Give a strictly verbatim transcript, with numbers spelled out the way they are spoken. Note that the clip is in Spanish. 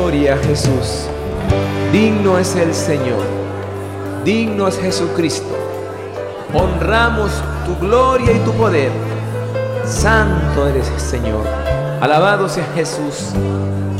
Gloria a Jesús. Digno es el Señor. Digno es Jesucristo. Honramos tu gloria y tu poder. Santo eres, Señor. Alabado sea Jesús.